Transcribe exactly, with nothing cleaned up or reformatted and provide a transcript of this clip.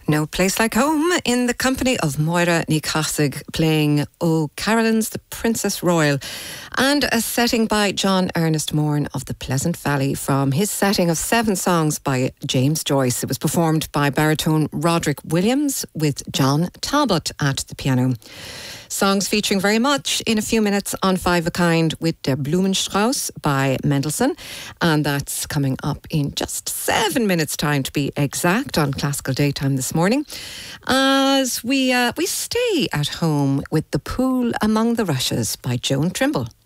No Place Like Home in the company of Moira Ní Chasig playing O Carolyn's The Princess Royal, and a setting by John Ernest Mourne of the Pleasant Valley from his setting of seven songs by James Joyce. It was performed by baritone Roderick Williams with John Talbot at the piano. Songs featuring very much in a few minutes on Five of a Kind with Der Blumenstrauß by Mendelssohn, and that's coming up in just seven minutes time to be exact on Classical Daytime this morning, as we uh, we stay at home with The Pool Among the Rushes by Joan Trimble.